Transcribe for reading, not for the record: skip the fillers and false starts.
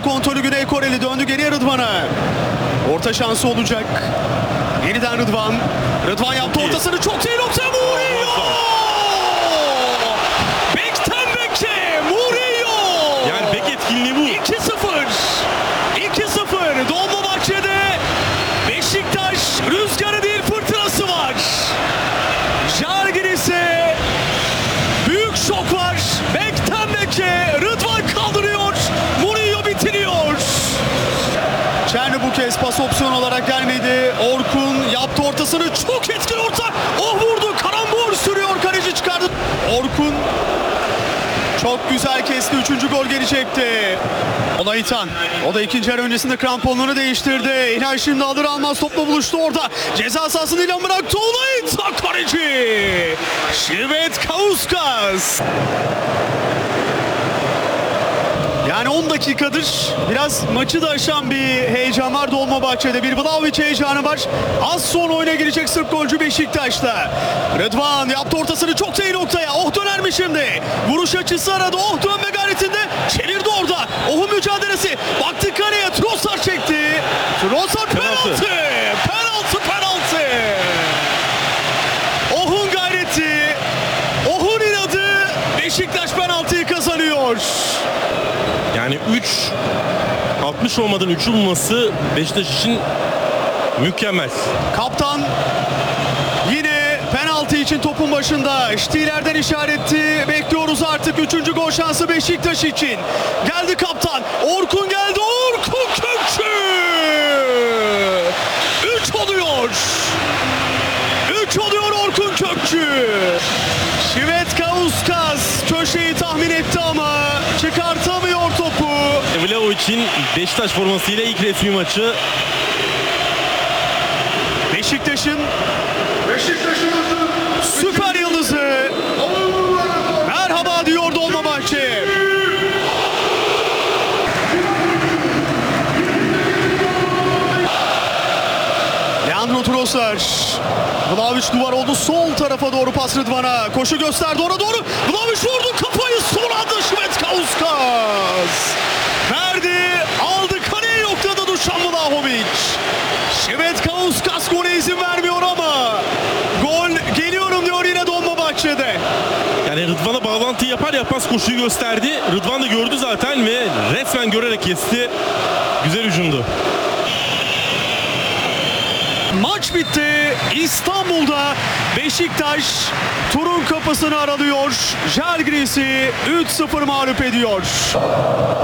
kontrolü Güney Koreli döndü geriye Rıdvan'a. Orta şansı olacak. Yeniden Rıdvan. Rıdvan yaptı ortasını, çok iyi nokta, Murillo! Bekten beke Murillo! Yani bek etkinliği bu. 2-0. 2-0 Dolmabahçe'de Beşiktaş rüzgarı değil fırtınası var. Žalgiris'e büyük şok var. Bekten beke Rıdvan kaldırıyor. Murillo bitiriyor. Çerni bu kez pas opsiyon olarak gelmedi. Orkun yaptı ortasını, çok etkili orta. Oh, vurdu, karambol sürüyor, kaleci çıkardı. Orkun çok güzel kesti. 3. gol gelecekti. Olaitan. O da ikinci yarı öncesinde kramponlarını değiştirdi. İlhan şimdi alır almaz topla buluştu orada. Ceza sahasını ilan bıraktı. Olaitan kaleci. Švedt-Kauskas. Yani 10 dakikadır biraz maçı da aşan bir heyecan var Dolmabahçe'de. Bir Vlahović heyecanı var. Az sonra oyuna girecek Sırp golcü Beşiktaş'ta. Rıdvan yaptı ortasını, çok iyi noktaya. Oh, döner mi şimdi? Vuruş açısı aradı. Oh, dönme gayretinde. Çevirdi orada. Oh'un mücadelesi. Baktı kaleye. Trossard çekti. Trossard penaltı. Penaltı. Oh'un gayreti. Oh'un inadı. Beşiktaş penaltıyı kazanıyor. Yani 60 olmadan 3'ü bulması Beşiktaş için mükemmel. Kaptan yine penaltı için topun başında. Stieler'den işaretti. Bekliyoruz artık 3. gol şansı Beşiktaş için. Geldi kaptan. Orkun geldi. Orkun Kökçü. 3 oluyor. 3 oluyor Orkun Kökçü. Švedt-Kauskas köşeyi tahmin etti ama çıkartamıyor topu. Vlahović'in Beşiktaş formasıyla ilk resmi maçı. Beşiktaş'ın süper yıldızı merhaba diyor Dolmabahçe. Leandro Trossard. Vlahović duvar oldu. Sol tarafa doğru pas Rıdvan'a. Koşu gösterdi ona doğru. Vlahović vurdu kafayı. Son anda Švedt-Kauskas. Verdi. Aldı. Kaleye yokladı Dušan Vlahović. Švedt-Kauskas gole izin vermiyor ama gol geliyorum diyor yine Dolmabahçe'de. Yani Rıdvan'a bağlantı yapar yapmaz koşuyu gösterdi. Rıdvan da gördü zaten ve resmen görerek kesti. Güzel hücumdu. Maç bitti. İstanbul'da Beşiktaş turun kapısını aralıyor. Žalgiris'i 3-0 mağlup ediyor.